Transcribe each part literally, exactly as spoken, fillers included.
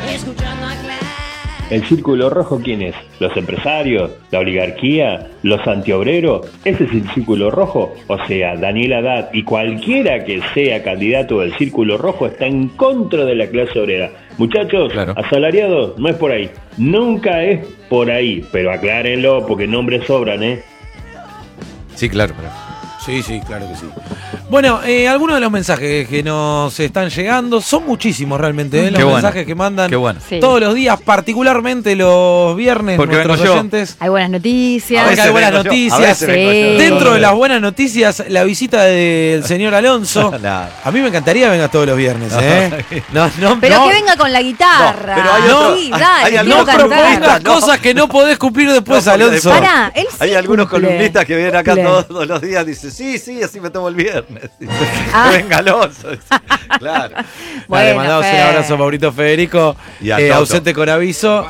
¿El círculo rojo quién es? ¿Los empresarios? ¿La oligarquía? ¿Los antiobreros? ¿Ese es el círculo rojo? O sea, Daniel Haddad y cualquiera que sea candidato del círculo rojo está en contra de la clase obrera. Muchachos, claro. Asalariados, no es por ahí. Nunca es por ahí, pero aclárenlo porque nombres sobran, ¿eh? Sí, claro, claro. Sí, sí, claro que sí. Bueno, eh, algunos de los mensajes que nos están llegando son muchísimos realmente, ¿eh? Los Qué mensajes bueno. que mandan Qué bueno. Sí. todos los días, particularmente los viernes, Porque nuestros vengo yo. oyentes. Hay buenas noticias. Porque hay buenas vengo yo. A noticias. veces vengo yo. Sí. Dentro de las buenas noticias, la visita del señor Alonso. Nah. A mí me encantaría que venga todos los viernes, ¿eh? No, no, Pero no, que venga con la guitarra. No, pero hay otro- sí, hay- dale, hay quiero no algunos cantar. propongas no. cosas que no podés cumplir después, No, porque Alonso. después- Pará, él sí Hay algunos cumple. columnistas que vienen acá Cumple. todos los días y dicen, sí, sí, así me tomo el viernes. Ah. Que venga Alonso. Claro. Dale, Bueno, mandamos un Fer. abrazo a Maurito Federico, Y a eh, Toto. ausente con aviso.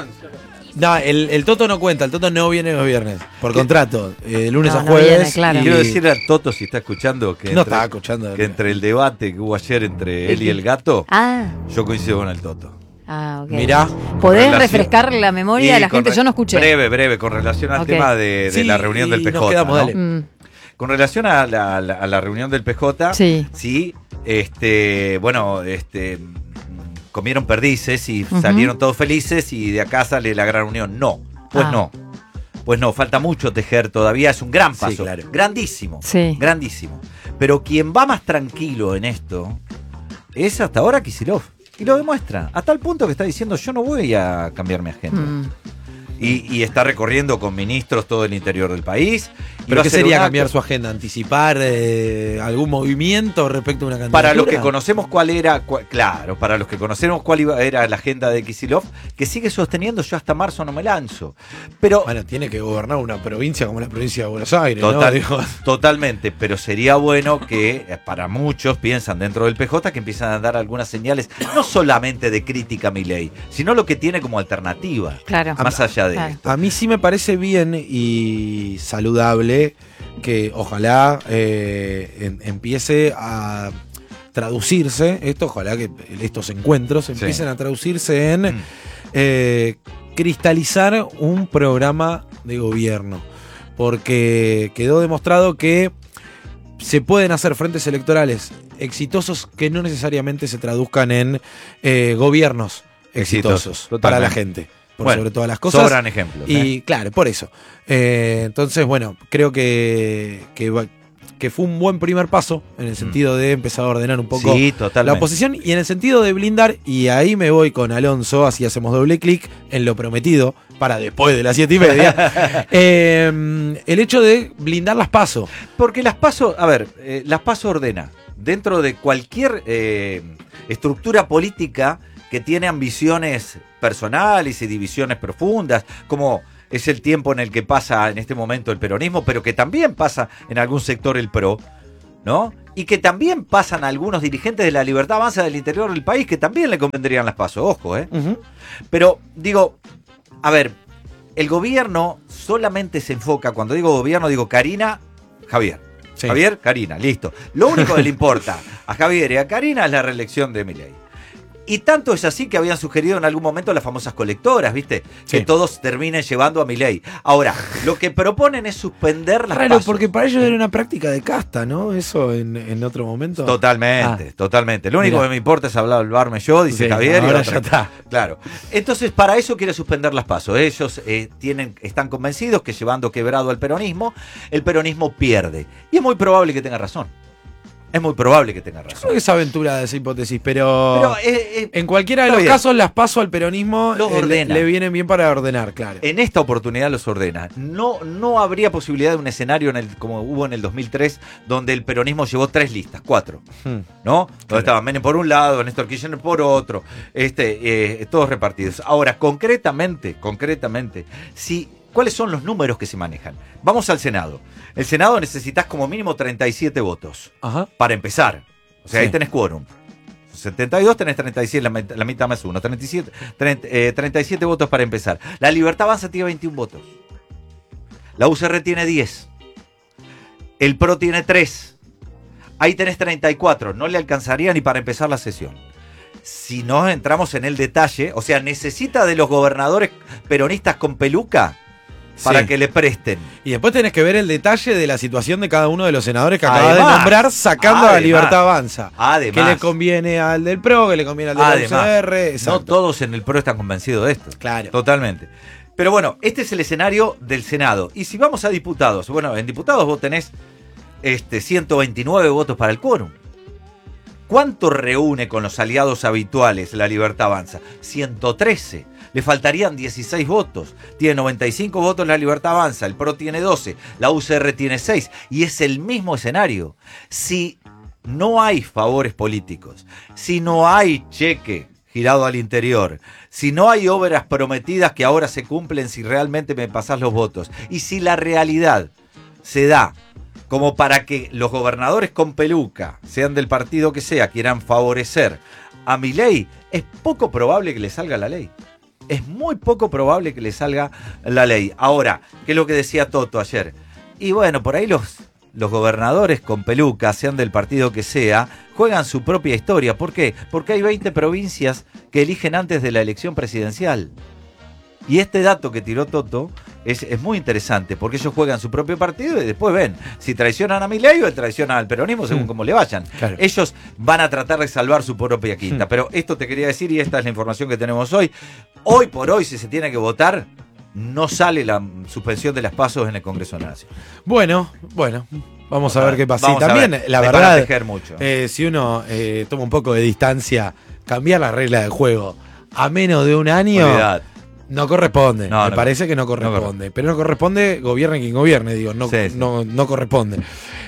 No, el, el Toto no cuenta, el Toto no viene los viernes, por contrato, eh, de lunes No, a no jueves. viene, claro. y- Quiero decirle al Toto, si está escuchando, que, No entre, está escuchando. que entre el debate que hubo ayer entre él y el gato, Ah, yo coincido con el Toto. ah, ok. Mirá. ¿Podés Relación- refrescar la memoria de Y la con gente? re- Yo no escuché. Breve, breve, con relación al Ok. tema de, de Sí, la reunión del y P nos J. quedamos, ¿no? dale. Mm. Con relación a la, a la- a la reunión del P J, Sí. sí, este, bueno, este, mm, comieron perdices y Ujú. salieron todos felices y de acá sale la gran reunión. No, pues Ah. no. Pues no, falta mucho tejer todavía, es un gran Sí, paso, claro. grandísimo, Sí. grandísimo. Pero quien va más tranquilo en esto es hasta ahora Kicillof. Y lo demuestra, a tal punto que está diciendo yo no voy a cambiar mi agenda. Mm. Y, y está recorriendo con ministros todo el interior del país. Y ¿Pero va a qué hacer sería un cambiar acto. su agenda? ¿Anticipar eh, algún movimiento respecto a una candidatura? Para los que conocemos cuál era, cua- claro, para los que conocemos cuál iba, era la agenda de Kicillof, que sigue sosteniendo yo hasta marzo no me lanzo. Pero Bueno, tiene que gobernar una provincia como la provincia de Buenos Aires, total- ¿no? Digo, totalmente, pero sería bueno que eh, para muchos piensan dentro del P J que empiezan a dar algunas señales, no solamente de crítica a Milei, sino lo que tiene como alternativa, Claro. más allá de Claro. esto. a mí sí me parece bien y saludable que ojalá eh, en- empiece a traducirse esto, ojalá que estos encuentros empiecen a traducirse en Mm. eh, cristalizar un programa de gobierno, porque quedó demostrado que se pueden hacer frentes electorales exitosos que no necesariamente se traduzcan en eh, gobiernos exitosos Exitosos, para la totalmente. gente, por Bueno, sobre todas las cosas. Sobran ejemplos. Y ¿eh? claro, por eso. Eh, entonces, bueno, creo que, que, va- que fue un buen primer paso en el sentido de empezar a ordenar un poco Sí, la totalmente. oposición y en el sentido de blindar, y ahí me voy con Alonso, así hacemos doble clic en lo prometido para después de las siete y media. eh, el hecho de blindar las pasos. Porque las paso, a ver, eh, las paso ordena. Dentro de cualquier eh, estructura política que tiene ambiciones personales y divisiones profundas, como es el tiempo en el que pasa en este momento el peronismo, pero que también pasa en algún sector el PRO, ¿no? Y que también pasan algunos dirigentes de la Libertad Avanza del interior del país que también le convendrían las pasos, ojo, ¿eh? Pero digo, a ver, el gobierno solamente se enfoca, cuando digo gobierno digo Karina, Javier. Sí. Javier, Karina, listo. Lo único que le importa a Javier y a Karina es la reelección de Milei. Y tanto es así que habían sugerido en algún momento las famosas colectoras, ¿viste? Sí. Que todos terminen llevando a Milei. Ahora, lo que proponen es suspender las Raro, pasos. porque para ellos era una práctica de casta, ¿no? Eso en, en otro momento. Totalmente, Ah. totalmente. Lo único Mirá. que me importa es hablarme yo, dice Sí, Javier. y ahora otra- ya está. Claro. Entonces, para eso quiere suspender las pasos. Ellos eh, tienen, están convencidos que llevando quebrado al peronismo, el peronismo pierde. Y es muy probable que tenga razón. Es muy probable que tenga Creo razón. que es aventura de esa hipótesis, pero, Pero eh, eh, en cualquiera de está los bien. casos las paso al peronismo Los eh, le, ordena. le vienen bien para ordenar, claro. en esta oportunidad los ordena. No, no habría posibilidad de un escenario en el, como hubo en el dos mil tres, donde el peronismo llevó tres listas, cuatro. Hmm. ¿No? Donde estaban Menem por un lado, Néstor Kirchner por otro, este, eh, todos repartidos. Ahora, concretamente, concretamente, si, ¿cuáles son los números que se manejan? Vamos al Senado. El Senado necesitas como mínimo treinta y siete votos Ajá. para empezar. O sea, Sí. ahí tenés quórum. setenta y dos tenés treinta y siete, la, mit- la mitad más uno. treinta y siete, treinta, eh, treinta y siete votos para empezar. La Libertad Avanza tiene veintiún votos. La U C R tiene diez. El PRO tiene tres. Ahí tenés treinta y cuatro. No le alcanzaría ni para empezar la sesión. si no entramos en el detalle, o sea, necesita de los gobernadores peronistas con peluca para Sí. que le presten. Y después tenés que ver el detalle de la situación de cada uno de los senadores que acabas de Además, nombrar, sacando a la además, Libertad Avanza. además. Que le conviene al del P R O, que le conviene al del Además, U C R. no Exacto. todos en el P R O están convencidos de esto. Claro. Totalmente. Pero bueno, este es el escenario del Senado. Y si vamos a diputados, bueno, en diputados vos tenés este, ciento veintinueve votos para el quórum. ¿Cuánto reúne con los aliados habituales la Libertad Avanza? ciento trece. Le faltarían dieciséis votos. Tiene noventa y cinco votos la Libertad Avanza, el P R O tiene doce, la U C R tiene seis. Y es el mismo escenario. Si no hay favores políticos, si no hay cheque girado al interior, si no hay obras prometidas que ahora se cumplen si realmente me pasás los votos, y si la realidad se da como para que los gobernadores con peluca, sean del partido que sea, quieran favorecer a Milei, es poco probable que le salga la ley. Es muy poco probable que le salga la ley. Ahora, ¿qué es lo que decía Toto ayer? Y bueno, por ahí los, los gobernadores con peluca, sean del partido que sea, juegan su propia historia. ¿Por qué? Porque hay veinte provincias que eligen antes de la elección presidencial. Y este dato que tiró Toto es, es muy interesante, porque ellos juegan su propio partido y después ven si traicionan a Milei o traicionan al peronismo según Mm. cómo le vayan. Claro. Ellos van a tratar de salvar su propia quinta. Mm. Pero esto te quería decir y esta es la información que tenemos hoy. Hoy por hoy, si se tiene que votar, no sale la suspensión de las pasos en el Congreso de la Nación. Bueno, bueno. Vamos a ver qué pasa. Y Vamos a también, ver. la Me van a verdad, tejer mucho. eh, si uno eh, toma un poco de distancia, cambiar las reglas del juego a menos de un año... Olvidad. No corresponde, No, me no, parece que no no corresponde. corresponde. Pero no corresponde, gobierne quien gobierne, digo, no, Sí, sí. no, no corresponde.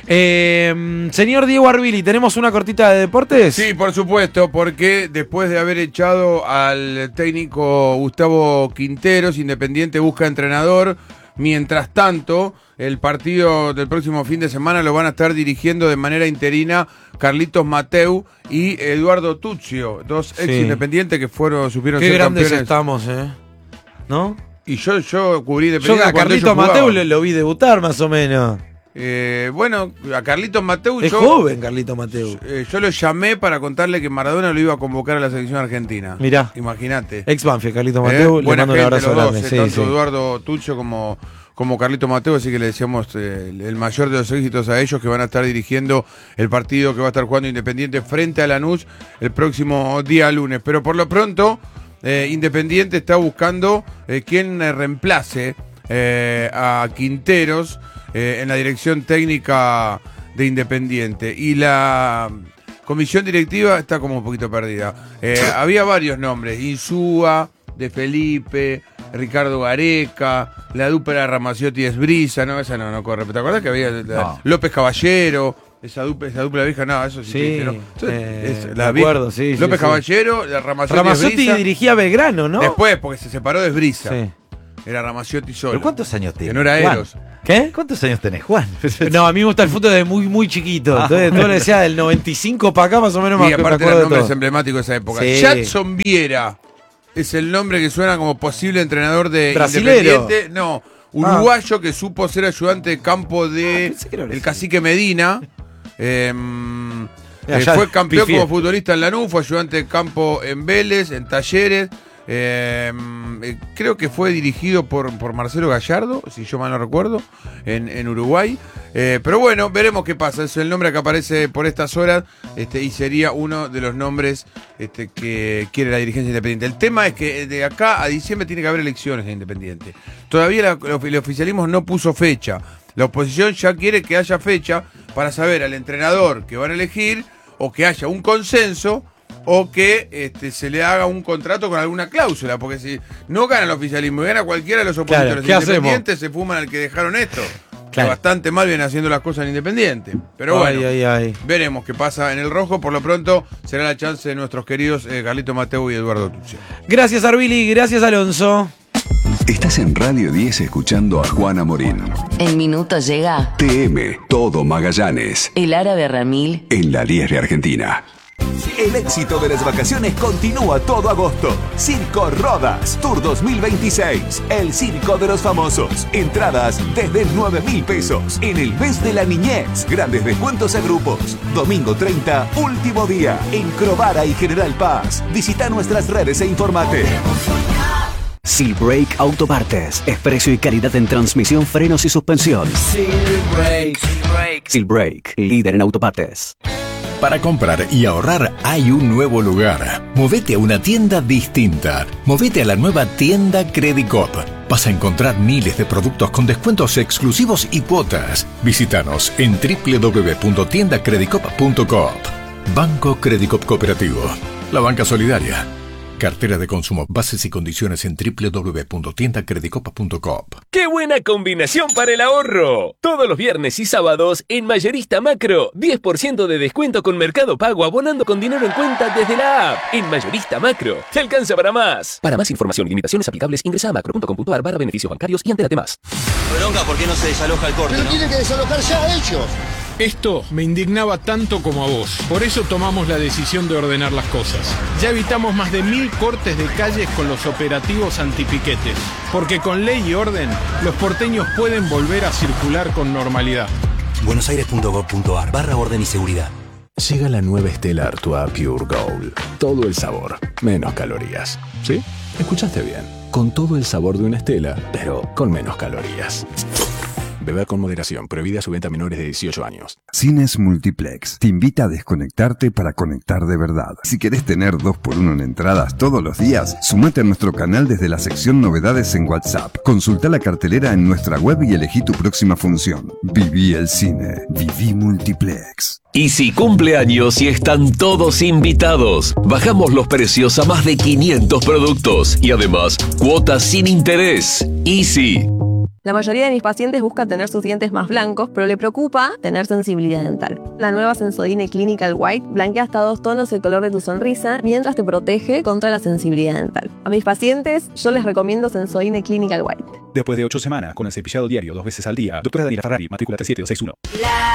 Eh, señor Diego Arbili, ¿tenemos una cortita de deportes? Sí, por supuesto, porque después de haber echado al técnico Gustavo Quinteros, Independiente busca entrenador. Mientras tanto, el partido del próximo fin de semana lo van a estar dirigiendo de manera interina Carlitos Mateu y Eduardo Tuccio, dos ex Sí. independientes que fueron supieron Qué ser grandes campeones. estamos, ¿eh? ¿No? Y yo, yo cubrí Yo Independiente a cuando Carlito ellos Mateu jugaban. lo, lo vi debutar más o menos. Eh, bueno, a Carlitos Mateu Es yo, joven Carlito Mateu. eh, yo lo llamé para contarle que Maradona lo iba a convocar a la selección argentina. Mirá. Imagínate. Ex Banfield, Carlito Eh, Mateu, le buena mando un gente abrazo los dos, grande. eh, Sí, tanto sí. Eduardo Tuccio como, como Carlito Mateu, así que le deseamos eh, el mayor de los éxitos a ellos que van a estar dirigiendo el partido que va a estar jugando Independiente frente a Lanús el próximo día lunes. Pero por lo pronto, eh, Independiente está buscando eh, quien eh, reemplace eh, a Quinteros eh, en la dirección técnica de Independiente. Y la comisión directiva está como un poquito perdida. Eh, había varios nombres, Insúa, De Felipe, Ricardo Gareca, la dupla Ramaciotti Esbrisa, no, esa no, no corre. ¿Te acuerdas que había la- No. López Caballero? Esa dupla, esa dupla vieja, no, eso sí. Sí, existe, ¿no? Entonces, eh, es- me la vieja- acuerdo, sí, sí, López sí. Caballero, la Ramaciotti, Ramazzotti Esbrisa. dirigía Belgrano, ¿no? Después, porque se separó de Esbrisa. Sí. Era Ramaciotti solo. ¿Pero cuántos años Que tenés? no era Juan? Eros. ¿Qué? ¿Cuántos años tenés, Juan? No, a mí me gusta el fútbol desde muy, muy chiquito. Ah, Entonces, bueno. todo le decía del noventa y cinco para acá, más o menos, Y me- me aparte acuerdo eran de nombres todo. emblemáticos de esa época. Sí. Jadson Viera es el nombre que suena como posible entrenador de Brasilero. Independiente. No, uruguayo que supo ser ayudante de campo de Ah, pensé que era el brasileño. cacique Medina. Eh, Ya, eh, ya fue campeón pifié. como futbolista en Lanús, fue ayudante de campo en Vélez, en Talleres. Eh, eh, creo que fue dirigido por, por Marcelo Gallardo, si yo mal no recuerdo, en, en Uruguay. Eh, pero bueno, veremos qué pasa. Es el nombre que aparece por estas horas este, y sería uno de los nombres este, que quiere la dirigencia independiente. El tema es que de acá a diciembre tiene que haber elecciones en Independiente. Todavía la- el oficialismo no puso fecha. La oposición ya quiere que haya fecha para saber al entrenador que van a elegir o que haya un consenso o que este, se le haga un contrato con alguna cláusula, porque si no gana el oficialismo y gana cualquiera de los opositores Claro, ¿qué hacemos? independientes, se fuman al que dejaron esto. Que Claro. bastante mal viene haciendo las cosas en Independiente. Pero Ay, bueno, ay, ay. veremos qué pasa en el rojo. Por lo pronto será la chance de nuestros queridos eh, Carlito Mateu y Eduardo Tuccio. Gracias, Arbili. Gracias, Alonso. Estás en Radio diez escuchando a Juana Morín. En minutos llega T M, todo Magallanes, el árabe Ramil. en la diez de Argentina. El éxito de las vacaciones continúa todo agosto. Circo Rodas Tour dos mil veintiséis. El circo de los famosos. Entradas desde nueve mil pesos. En el mes de la niñez. Grandes descuentos a grupos. Domingo treinta, último día. En Crovara y General Paz. Visita nuestras redes e informate. Silbrake Autopartes. Es precio y calidad en transmisión, frenos y suspensión. Silbrake. Silbrake, líder en autopartes. Para comprar y ahorrar hay un nuevo lugar. Movete a una tienda distinta. Movete a la nueva tienda Credicop. Vas a encontrar miles de productos con descuentos exclusivos y cuotas. Visítanos en doble u doble u doble u punto tienda credicop punto coop. Banco Credicop Cooperativo. La banca solidaria. Cartera de consumo. Bases y condiciones en doble u doble u doble u punto tienda credicop punto coop. ¡Qué buena combinación para el ahorro! Todos los viernes y sábados en Mayorista Macro, diez por ciento de descuento con Mercado Pago abonando con dinero en cuenta desde la app. En Mayorista Macro, te alcanza para más. Para más información y limitaciones aplicables, ingresa a macro punto com punto ar barra beneficios bancarios y entérate más. Bronca, ¿por qué no se desaloja el corte? Pero ¿no? Tienen que desalojar ya ellos. Esto me indignaba tanto como a vos. Por eso tomamos la decisión de ordenar las cosas. Ya evitamos más de mil cortes de calles con los operativos antipiquetes. Porque con ley y orden, los porteños pueden volver a circular con normalidad. buenosaires punto gov punto ar barra orden y seguridad. Llega la nueva Stella Artois Pure Gold. Todo el sabor, menos calorías. ¿Sí? Escuchaste bien. Con todo el sabor de una Stella, pero con menos calorías. Beber con moderación. Prohibida su venta a menores de dieciocho años. Cines Multiplex te invita a desconectarte para conectar de verdad. Si querés tener dos por uno en entradas todos los días, sumate a nuestro canal desde la sección Novedades en WhatsApp. Consulta la cartelera en nuestra web y elegí tu próxima función. Viví el cine. Viví Multiplex. Easy cumpleaños y están todos invitados. Bajamos los precios a más de quinientos productos y además cuotas sin interés. Easy. La mayoría de mis pacientes busca tener sus dientes más blancos, pero le preocupa tener sensibilidad dental. La nueva Sensodyne Clinical White blanquea hasta dos tonos el color de tu sonrisa mientras te protege contra la sensibilidad dental. A mis pacientes yo les recomiendo Sensodyne Clinical White. Después de ocho semanas con el cepillado diario dos veces al día, doctora Daniela Ferrari, matrícula tres siete dos seis uno. La